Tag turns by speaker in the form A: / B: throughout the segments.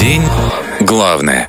A: День главное.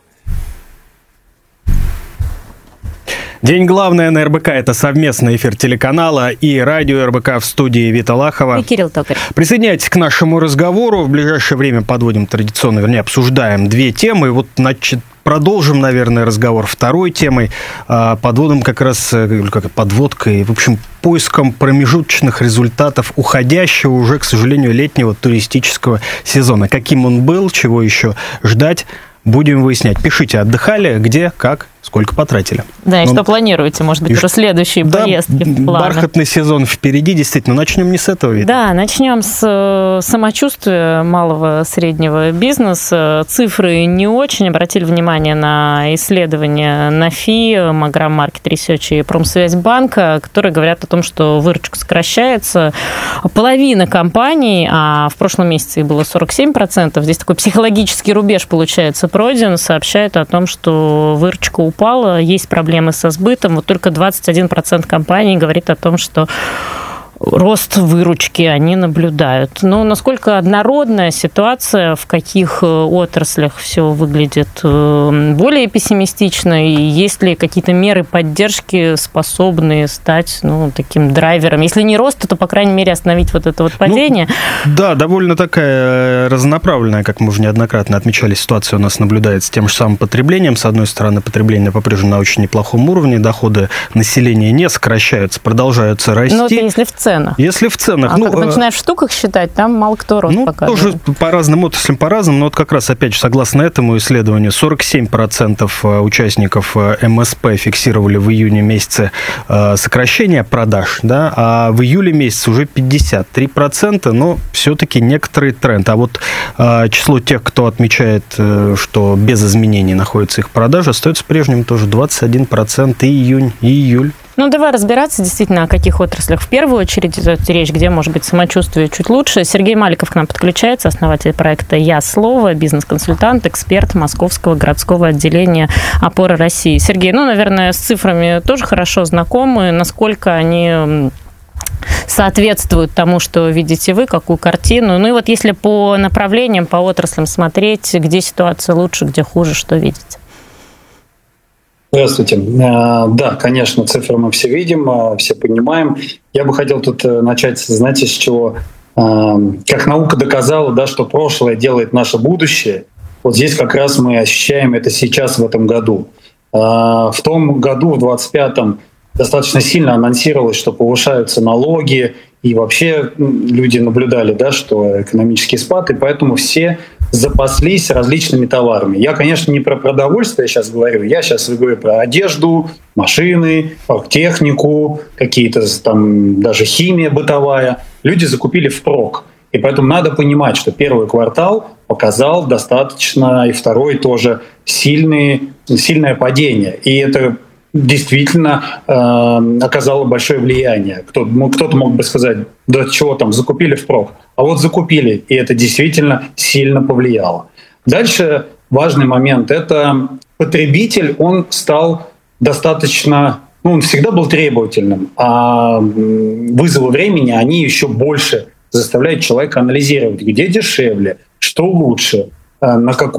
B: День главное на РБК – это совместный эфир телеканала и радио РБК, в студии Вита Лахова.
C: И Кирилл Токарь.
B: Присоединяйтесь к нашему разговору. В ближайшее время подводим традиционно, обсуждаем две темы. Вот, продолжим, наверное, разговор второй темой. Подводом как раз, подводкой, в общем, поиском промежуточных результатов уходящего уже, к сожалению, летнего туристического сезона. Каким он был, чего еще ждать, будем выяснять. Пишите, отдыхали, где, как, сколько потратили.
C: Да, и что планируете, может быть, про следующие поездки в планах.
B: Бархатный сезон впереди, действительно. Начнем не с этого, Вита.
C: Да, начнем с самочувствия малого среднего бизнеса. Цифры не очень. Обратили внимание на исследования НАФИ, Маграм Маркет Ресерч и Промсвязьбанка, которые говорят о том, что выручка сокращается. Половина компаний, а в прошлом месяце их было 47%, здесь такой психологический рубеж, получается, пройден, сообщают о том, что выручка упала, есть проблемы со сбытом. Вот только 21% компаний говорит о том, что рост выручки они наблюдают. Но насколько однородная ситуация, в каких отраслях все выглядит более пессимистично, и есть ли какие-то меры поддержки, способные стать таким драйвером? Если не рост, то, по крайней мере, остановить вот это вот падение.
B: Да, довольно такая разнонаправленная, как мы уже неоднократно отмечали, ситуация у нас наблюдается с тем же самым потреблением. С одной стороны, потребление по-прежнему на очень неплохом уровне, доходы населения не сокращаются, продолжаются расти.
C: Но это если в ценах.
B: Если в ценах.
C: А когда начинаешь в штуках считать, там мало кто рост показывает.
B: Тоже по разным отраслям по-разному, но вот как раз, опять же, согласно этому исследованию, 47% участников МСП фиксировали в июне месяце сокращение продаж, да, а в июле месяце уже 53%, но все-таки некоторый тренд. А вот число тех, кто отмечает, что без изменений находится их продажа, остается прежним тоже 21% и июнь, и июль.
C: Давай разбираться действительно, о каких отраслях в первую очередь идет речь, где, может быть, самочувствие чуть лучше. Сергей Маликов к нам подключается, основатель проекта «Я слово», бизнес-консультант, эксперт Московского городского отделения «Опора России». Сергей, наверное, с цифрами тоже хорошо знакомы. Насколько они соответствуют тому, что видите вы, какую картину? И вот если по направлениям, по отраслям смотреть, где ситуация лучше, где хуже, что видите?
D: Здравствуйте. Да, конечно, цифры мы все видим, все понимаем. Я бы хотел тут начать, знаете, с чего? Как наука доказала, да, что прошлое делает наше будущее. Вот здесь как раз мы ощущаем это сейчас, в этом году. В том году, в 25-м, достаточно сильно анонсировалось, что повышаются налоги, и вообще люди наблюдали, да, что экономический спад, и поэтому все запаслись различными товарами. Я, конечно, не про продовольствие сейчас говорю, я сейчас говорю про одежду, машины, технику, какие-то там даже химия бытовая. Люди закупили впрок. И поэтому надо понимать, что первый квартал показал достаточно, и второй тоже сильное падение. И это действительно оказало большое влияние. Кто-то мог бы сказать, да чего там, закупили впрок. А вот закупили, и это действительно сильно повлияло. Дальше важный момент — это потребитель, он стал достаточно, он всегда был требовательным, а вызовы времени, они еще больше заставляют человека анализировать, где дешевле, что лучше, на какую